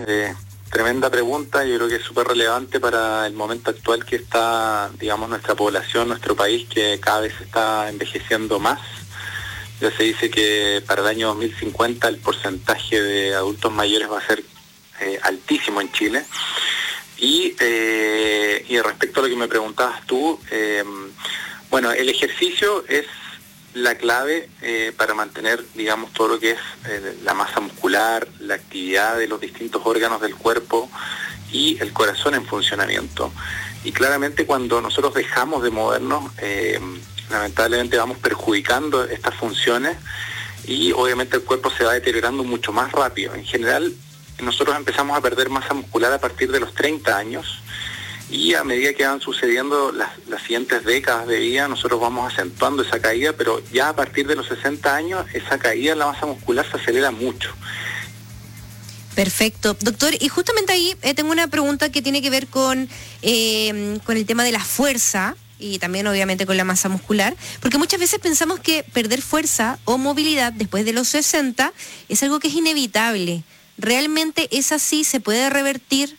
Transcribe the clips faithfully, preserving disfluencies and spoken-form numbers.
Eh, tremenda pregunta, yo creo que es súper relevante para el momento actual que está, digamos, nuestra población, nuestro país, que cada vez está envejeciendo más. Ya se dice que para el año dos mil cincuenta el porcentaje de adultos mayores va a ser eh, altísimo en Chile. Y, eh, y respecto a lo que me preguntabas tú, eh, bueno, el ejercicio es la clave eh, para mantener, digamos, todo lo que es eh, la masa muscular, la actividad de los distintos órganos del cuerpo y el corazón en funcionamiento. Y claramente cuando nosotros dejamos de movernos, eh, lamentablemente vamos perjudicando estas funciones y obviamente el cuerpo se va deteriorando mucho más rápido. En general, nosotros empezamos a perder masa muscular a partir de los treinta años. Y a medida que van sucediendo las, las siguientes décadas de vida, nosotros vamos acentuando esa caída, pero ya a partir de los sesenta años, esa caída en la masa muscular se acelera mucho. Perfecto. Doctor, y justamente ahí eh, tengo una pregunta que tiene que ver con, eh, con el tema de la fuerza y también obviamente con la masa muscular, porque muchas veces pensamos que perder fuerza o movilidad después de los sesenta es algo que es inevitable. ¿Realmente es así? ¿Se puede revertir?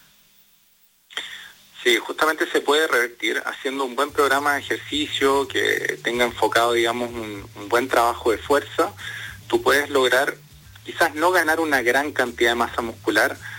Sí, justamente se puede revertir haciendo un buen programa de ejercicio que tenga enfocado, digamos, un, un buen trabajo de fuerza. Tú puedes lograr, quizás no ganar una gran cantidad de masa muscular,